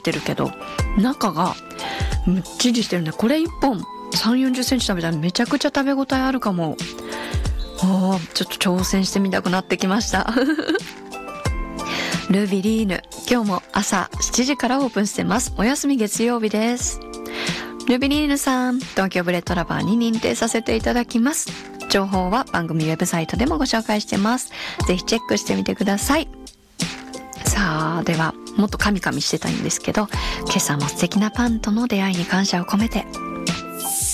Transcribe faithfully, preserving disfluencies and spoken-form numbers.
てるけど中がむっちりしてるね。これいっぽんさんじゅう、よんじゅっセンチ食べたらめちゃくちゃ食べ応えあるかも。おー、ちょっと挑戦してみたくなってきましたルビリーヌ、今日も朝しちじからオープンしてます。お休み月曜日です。ルビリーヌさん、東京ブレッドラバーに認定させていただきます。情報は番組ウェブサイトでもご紹介してます。ぜひチェックしてみてください。さあ、ではもっとカミカミしてたいんですけど、今朝も素敵なパンとの出会いに感謝を込めて